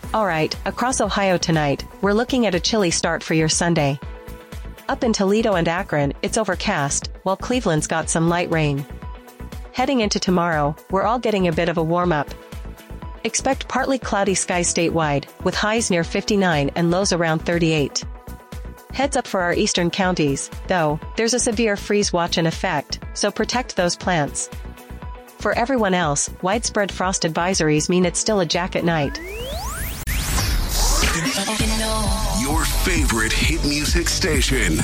Alright, across Ohio tonight, we're looking at a chilly start for your Sunday. Up in Toledo and Akron, it's overcast, while Cleveland's got some light rain. Heading into tomorrow, we're all getting a bit of a warm-up. Expect partly cloudy skies statewide, with highs near 59 and lows around 38. Heads up for our eastern counties, though, there's a severe freeze watch in effect, so protect those plants. For everyone else, widespread frost advisories mean it's still a jacket night. Your favorite hit music station.